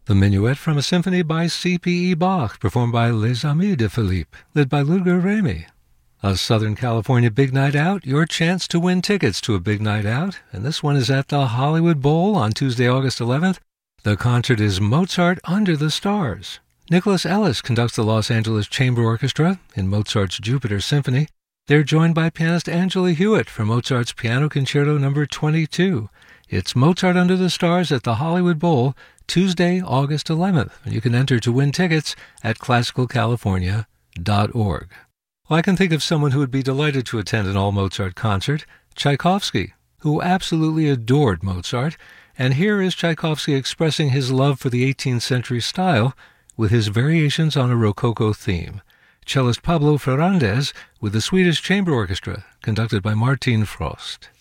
The Minuet from a Symphony by C.P.E. Bach, performed by Les Amis de Philippe, led by Ludger Remy. A Southern California Big Night Out, your chance to win tickets to a big night out, and this one is at the Hollywood Bowl on Tuesday, August 11th. The concert is Mozart Under the Stars. Nicholas Ellis conducts the Los Angeles Chamber Orchestra in Mozart's Jupiter Symphony. They're joined by pianist Angela Hewitt from Mozart's Piano Concerto No. 22. It's Mozart Under the Stars at the Hollywood Bowl, Tuesday, August 11th. You can enter to win tickets at classicalcalifornia.org. Well, I can think of someone who would be delighted to attend an all-Mozart concert, Tchaikovsky, who absolutely adored Mozart. And here is Tchaikovsky expressing his love for the 18th century style with his variations on a Rococo theme. Cellist Pablo Ferrandez with the Swedish Chamber Orchestra, conducted by Martin Frost.